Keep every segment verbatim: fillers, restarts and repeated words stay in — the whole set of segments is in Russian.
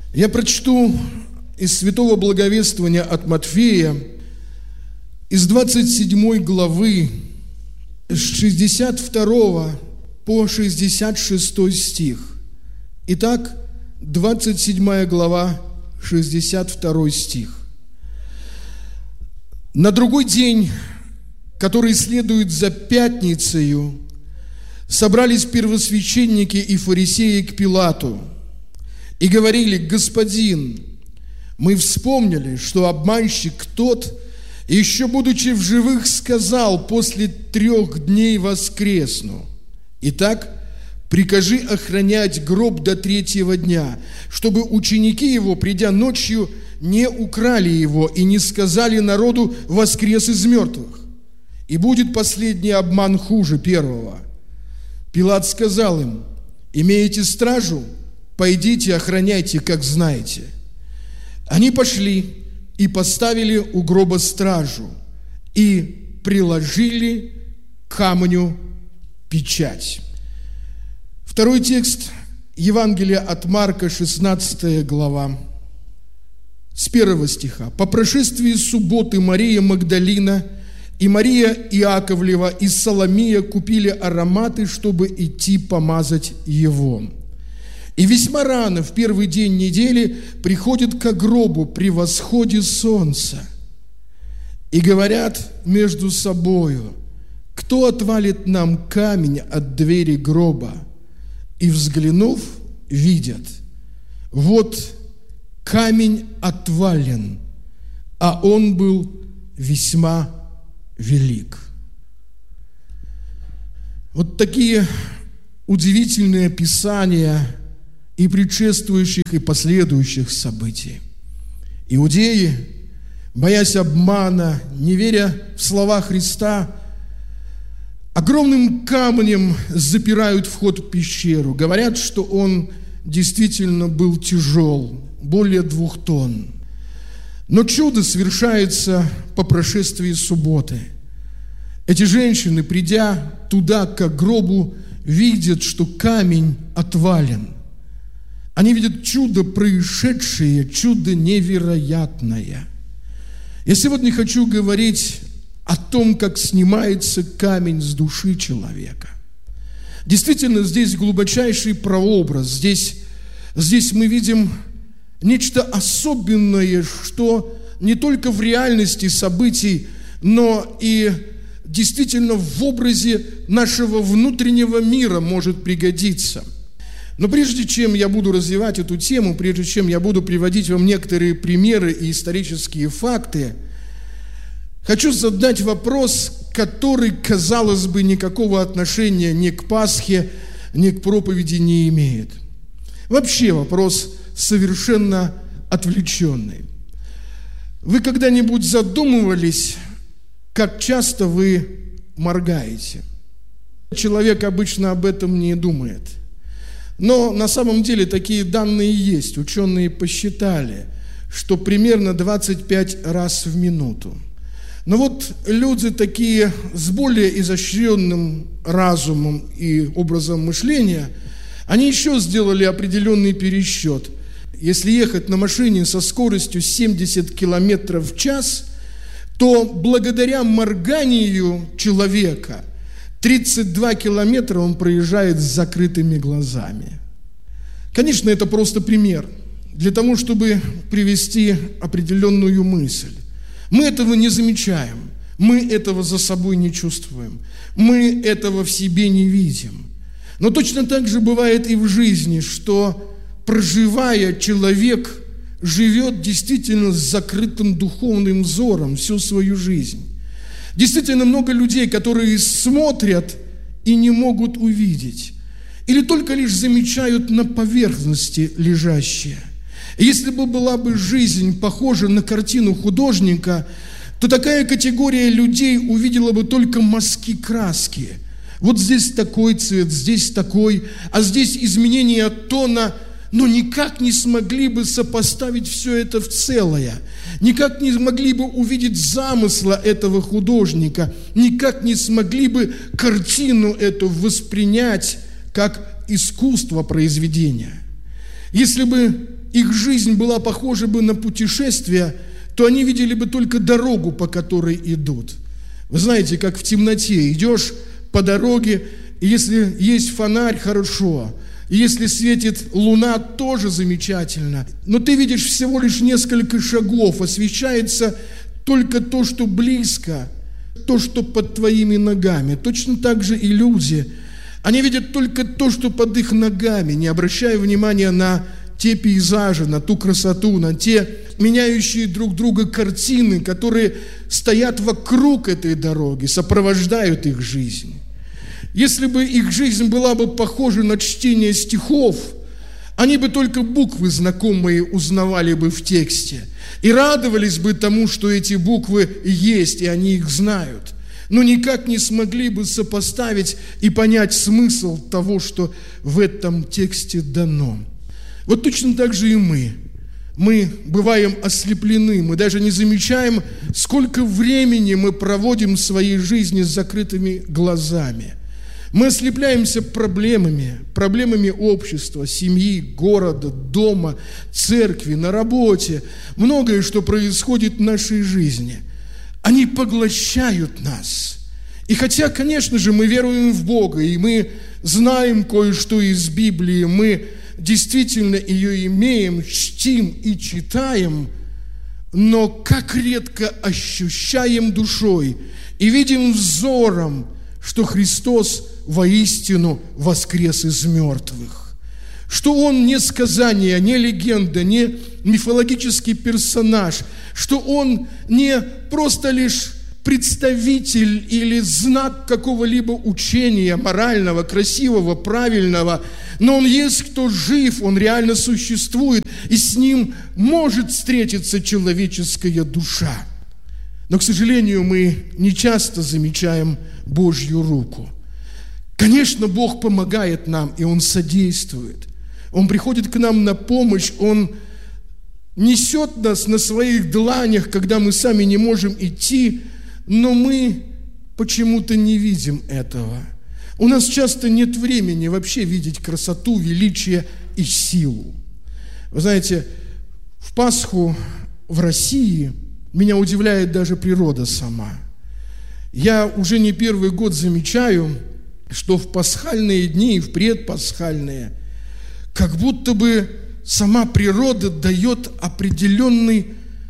Я прочту из Святого Благовествования от Матфея, из двадцать седьмой главы, с шестьдесят второго по шестьдесят шестой стих. Итак, двадцать седьмая глава, шестьдесят второй стих. «На другой день, который следует за пятницею, собрались первосвященники и фарисеи к Пилату и говорили: Господин, мы вспомнили, что обманщик тот, еще будучи в живых, сказал: после трех дней воскресну. Итак, прикажи охранять гроб до третьего дня, чтобы ученики его, придя ночью, не украли его и не сказали народу: воскрес из мертвых. И будет последний обман хуже первого». Пилат сказал им: «Имеете стражу? Пойдите, охраняйте, как знаете». Они пошли и поставили у гроба стражу и приложили к камню печать. Второй текст Евангелия от Марка, шестнадцатая глава, с первого стиха. «По прошествии субботы Мария Магдалина и Мария Иаковлева и Соломия купили ароматы, чтобы идти помазать его. И весьма рано, в первый день недели, приходят к гробу при восходе солнца и говорят между собою: кто отвалит нам камень от двери гроба? И, взглянув, видят: вот камень отвален, а он был весьма велик». Вот такие удивительные описания и предшествующих, и последующих событий. Иудеи, боясь обмана, не веря в слова Христа, огромным камнем запирают вход в пещеру. Говорят, что он действительно был тяжел, более двух тонн. Но чудо совершается по прошествии субботы. Эти женщины, придя туда, к гробу, видят, что камень отвален. Они видят чудо происшедшее, чудо невероятное. Я сегодня хочу говорить о том, как снимается камень с души человека. Действительно, здесь глубочайший прообраз. Здесь, здесь мы видим нечто особенное, что не только в реальности событий, но и действительно в образе нашего внутреннего мира может пригодиться. Но прежде чем я буду развивать эту тему, прежде чем я буду приводить вам некоторые примеры и исторические факты, хочу задать вопрос, который, казалось бы, никакого отношения ни к Пасхе, ни к проповеди не имеет. Вообще вопрос совершенно отвлеченный. Вы когда-нибудь задумывались, как часто вы моргаете? Человек обычно об этом не думает. Но на самом деле такие данные есть. Ученые посчитали, что примерно двадцать пять раз в минуту. Но вот люди такие с более изощренным разумом и образом мышления, они еще сделали определенный пересчет. Если ехать на машине со скоростью семьдесят километров в час, то благодаря морганию человека тридцать два километра он проезжает с закрытыми глазами. Конечно, это просто пример для того, чтобы привести определенную мысль. Мы этого не замечаем, мы этого за собой не чувствуем, мы этого в себе не видим. Но точно так же бывает и в жизни, что, проживая, человек живет действительно с закрытым духовным взором всю свою жизнь. Действительно много людей, которые смотрят и не могут увидеть, или только лишь замечают на поверхности лежащее. Если бы была бы жизнь похожа на картину художника, то такая категория людей увидела бы только мазки краски. Вот здесь такой цвет, здесь такой, а здесь изменение тона, но никак не смогли бы сопоставить все это в целое, никак не смогли бы увидеть замысла этого художника, никак не смогли бы картину эту воспринять как искусство произведения. Если бы их жизнь была похожа бы на путешествие, то они видели бы только дорогу, по которой идут. Вы знаете, как в темноте идешь по дороге, и если есть фонарь, хорошо. И если светит луна, тоже замечательно. Но ты видишь всего лишь несколько шагов, освещается только то, что близко, то, что под твоими ногами. Точно так же и люди. Они видят только то, что под их ногами, не обращая внимания на те пейзажи, на ту красоту, на те меняющие друг друга картины, которые стоят вокруг этой дороги, сопровождают их жизнь. Если бы их жизнь была бы похожа на чтение стихов, они бы только буквы знакомые узнавали бы в тексте и радовались бы тому, что эти буквы есть, и они их знают, но никак не смогли бы сопоставить и понять смысл того, что в этом тексте дано. Вот точно так же и мы. Мы бываем ослеплены, мы даже не замечаем, сколько времени мы проводим в своей жизни с закрытыми глазами. Мы ослепляемся проблемами, проблемами общества, семьи, города, дома, церкви, на работе. Многое, что происходит в нашей жизни. Они поглощают нас. И хотя, конечно же, мы веруем в Бога, и мы знаем кое-что из Библии, мы действительно ее имеем, чтим и читаем, но как редко ощущаем душой и видим взором, что Христос воистину воскрес из мертвых, что Он не сказание, не легенда, не мифологический персонаж, что Он не просто лишь представитель или знак какого-либо учения морального, красивого, правильного, но Он есть, кто жив, Он реально существует, и с Ним может встретиться человеческая душа. Но, к сожалению, мы не часто замечаем Божью руку. Конечно, Бог помогает нам, и Он содействует. Он приходит к нам на помощь, Он несет нас на своих дланях, когда мы сами не можем идти, но мы почему-то не видим этого. У нас часто нет времени вообще видеть красоту, величие и силу. Вы знаете, в Пасху в России меня удивляет даже природа сама. Я уже не первый год замечаю, что в пасхальные дни и в предпасхальные как будто бы сама природа дает определенный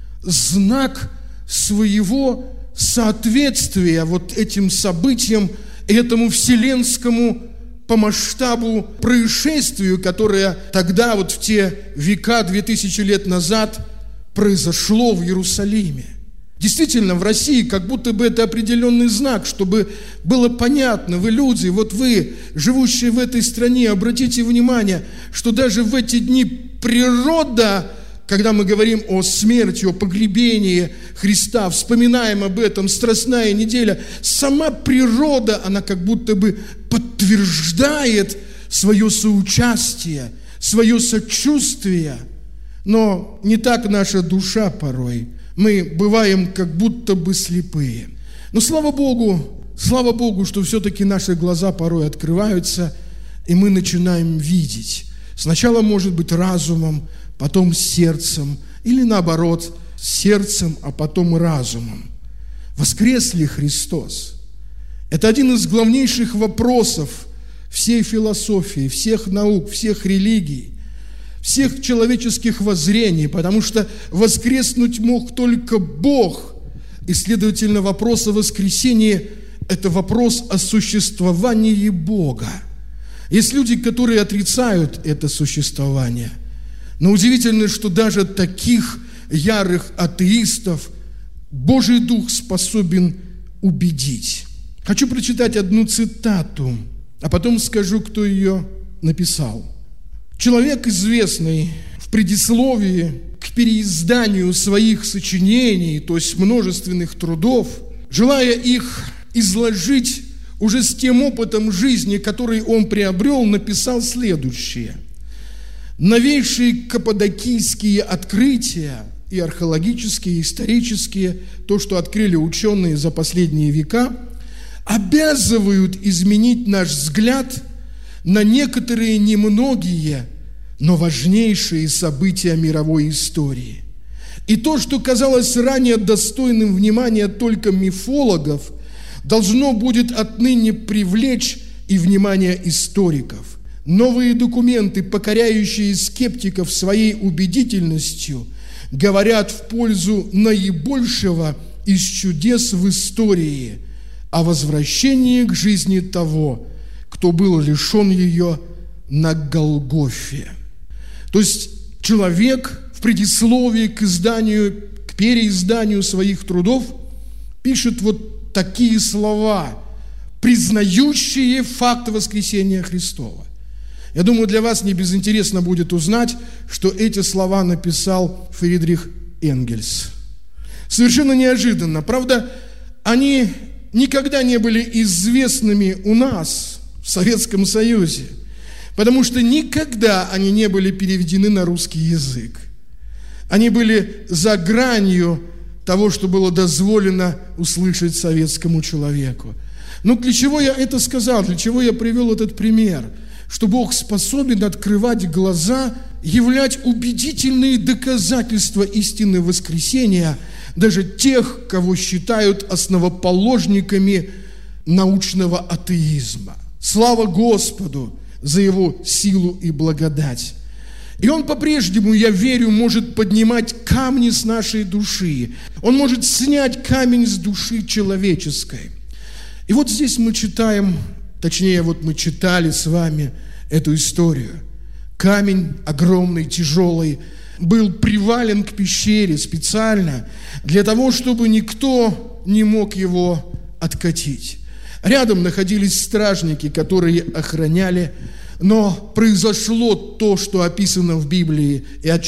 знак своего соответствия вот этим событиям, этому вселенскому по масштабу происшествию, которое тогда, вот в те века, две тысячи лет назад, произошло в Иерусалиме. Действительно, в России как будто бы это определенный знак, чтобы было понятно, вы люди, вот вы, живущие в этой стране, обратите внимание, что даже в эти дни природа, когда мы говорим о смерти, о погребении Христа, вспоминаем об этом, Страстная неделя, сама природа, она как будто бы подтверждает свое соучастие, свое сочувствие. Но не так наша душа порой. Мы бываем как будто бы слепые. Но слава Богу, слава Богу, что все-таки наши глаза порой открываются, и мы начинаем видеть. Сначала, может быть, разумом, потом сердцем, или наоборот, сердцем, а потом разумом. Воскрес ли Христос? Это один из главнейших вопросов всей философии, всех наук, всех религий, всех человеческих воззрений, потому что воскреснуть мог только Бог. И, следовательно, вопрос о воскресении – это вопрос о существовании Бога. Есть люди, которые отрицают это существование. Но удивительно, что даже таких ярых атеистов Божий Дух способен убедить. Хочу прочитать одну цитату, а потом скажу, кто ее написал. Человек, известный в предисловии к переизданию своих сочинений, то есть множественных трудов, желая их изложить уже с тем опытом жизни, который он приобрел, написал следующее. Новейшие каппадокийские открытия, и археологические, и исторические, то, что открыли ученые за последние века, обязывают изменить наш взгляд на некоторые немногие, но важнейшие события мировой истории. И то, что казалось ранее достойным внимания только мифологов, должно будет отныне привлечь и внимание историков. Новые документы, покоряющие скептиков своей убедительностью, говорят в пользу наибольшего из чудес в истории о возвращении к жизни того, кто был лишен ее на Голгофе. То есть человек в предисловии к изданию, к переизданию своих трудов пишет вот такие слова, признающие факт воскресения Христова. Я думаю, для вас не безинтересно будет узнать, что эти слова написал Фридрих Энгельс. Совершенно неожиданно. Правда, они никогда не были известными у нас, в Советском Союзе, потому что никогда они не были переведены на русский язык. Они были за гранью того, что было дозволено услышать советскому человеку. Но для чего я это сказал, для чего я привел этот пример? Что Бог способен открывать глаза, являть убедительные доказательства истины воскресения даже тех, кого считают основоположниками научного атеизма. Слава Господу за Его силу и благодать. И Он по-прежнему, я верю, может поднимать камни с нашей души. Он может снять камень с души человеческой. И вот здесь мы читаем, точнее, вот мы читали с вами эту историю. Камень огромный, тяжелый, был привален к пещере специально для того, чтобы никто не мог его откатить. Рядом находились стражники, которые охраняли, но произошло то, что описано в Библии, и о